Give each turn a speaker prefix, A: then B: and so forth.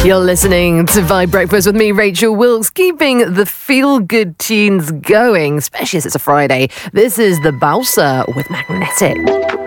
A: You're listening to Vibe Breakfast with me, Rachel Wilkes, keeping the feel-good tunes going, especially as it's a Friday. This is The Balsa with Magnetic.